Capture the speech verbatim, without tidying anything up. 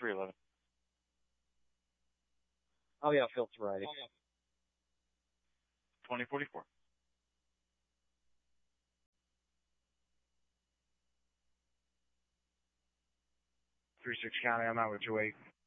three eleven. Oh, yeah, Phil Sobriety. twenty forty-four. three six County, I'm out with two eight.